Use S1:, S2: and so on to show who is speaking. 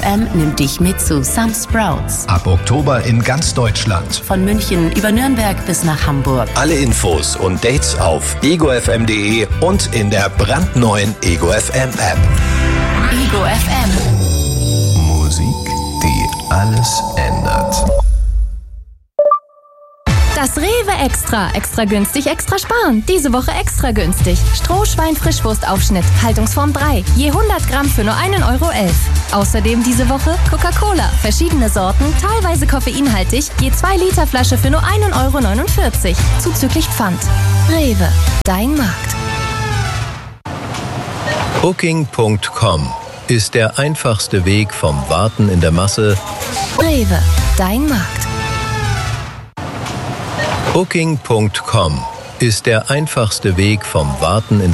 S1: FM nimmt dich mit zu Some Sprouts.
S2: Ab Oktober in ganz Deutschland.
S1: Von München über Nürnberg bis nach Hamburg.
S2: Alle Infos und Dates auf egofm.de und in der brandneuen Ego FM App.
S1: Ego FM.
S2: Musik, die alles ändert.
S3: Das Rewe Extra. Extra günstig, extra sparen. Diese Woche extra günstig. Strohschwein-Frischwurstaufschnitt. Haltungsform 3. Je 100 Gramm für nur 1,11 Euro. Außerdem diese Woche Coca-Cola. Verschiedene Sorten, teilweise koffeinhaltig. Je 2 Liter Flasche für nur 1,49 Euro. Zuzüglich Pfand. Rewe. Dein Markt.
S4: Booking.com ist der einfachste Weg vom Warten in der Masse.
S3: Rewe. Dein Markt.
S4: Booking.com ist der einfachste Weg vom Warten in der